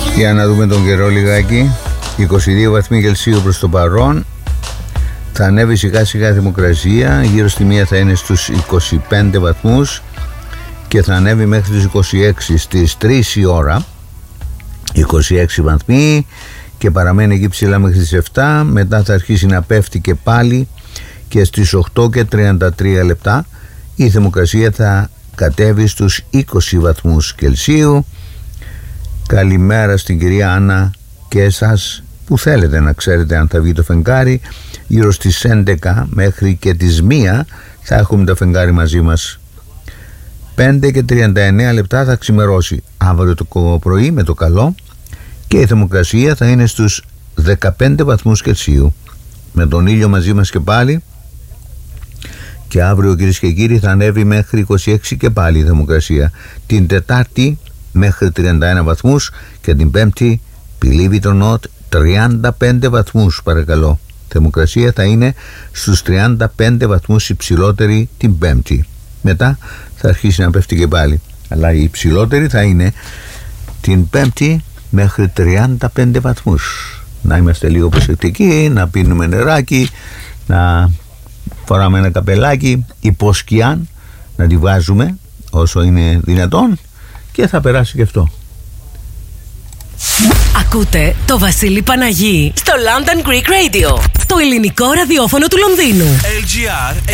Για να δούμε τον καιρό λιγάκι. 22 βαθμοί Κελσίου προς το παρόν. Θα ανέβει σιγά σιγά η θερμοκρασία. Γύρω στη μία θα είναι στους 25 βαθμούς και θα ανέβει μέχρι τους 26 στις 3 η ώρα. 26 βαθμοί και παραμένει εκεί ψηλά μέχρι τις 7. Μετά θα αρχίσει να πέφτει και πάλι και στις 8 και 33 λεπτά η θερμοκρασία θα κατέβει στους 20 βαθμούς Κελσίου. Καλημέρα στην κυρία Άννα και εσάς που θέλετε να ξέρετε αν θα βγει το φεγγάρι. Γύρω στις 11 μέχρι και τις 1 θα έχουμε το φεγγάρι μαζί μας. 5 και 39 λεπτά θα ξημερώσει αύριο το πρωί με το καλό και η θερμοκρασία θα είναι στους 15 βαθμούς Κελσίου με τον ήλιο μαζί μας και πάλι. Και αύριο, κυρίες και κύριοι, θα ανέβει μέχρι 26 και πάλι η θερμοκρασία. Την Τετάρτη μέχρι 31 βαθμούς και την Πέμπτη, believe it or not, 35 βαθμούς παρακαλώ. Η θερμοκρασία θα είναι στους 35 βαθμούς υψηλότερη την Πέμπτη. Μετά θα αρχίσει να πέφτει και πάλι. Αλλά η υψηλότερη θα είναι την Πέμπτη μέχρι 35 βαθμούς. Να είμαστε λίγο προσεκτικοί, να πίνουμε νεράκι, να φοράμε ένα καπελάκι, υποσκιάν, να τη βάζουμε όσο είναι δυνατόν και θα περάσει και αυτό. Ακούτε το Βασίλη Παναγί στο London Greek Radio, το ελληνικό ραδιόφωνο του Λονδίνου. LGR